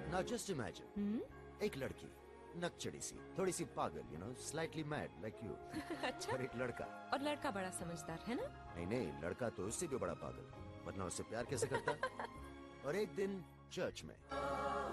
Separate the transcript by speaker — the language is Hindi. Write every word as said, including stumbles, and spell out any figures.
Speaker 1: नाउ जस्ट इमेजिन, एक लड़की नकचड़ी सी, थोड़ी सी पागल, you know, slightly mad like you.
Speaker 2: अच्छा।
Speaker 1: और एक लड़का,
Speaker 2: और लड़का बड़ा समझदार है ना?
Speaker 1: नहीं नहीं, लड़का तो उससे भी बड़ा पागल, वरना उससे प्यार कैसे करता? और एक दिन चर्च में